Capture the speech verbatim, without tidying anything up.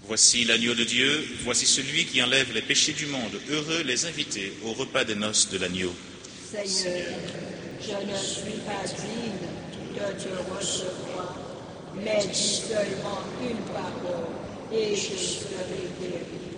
Voici l'agneau de Dieu, voici celui qui enlève les péchés du monde. Heureux les invités au repas des noces de l'agneau. Seigneur, je ne suis pas digne de te recevoir, mais dis seulement une parole et je serai guéri.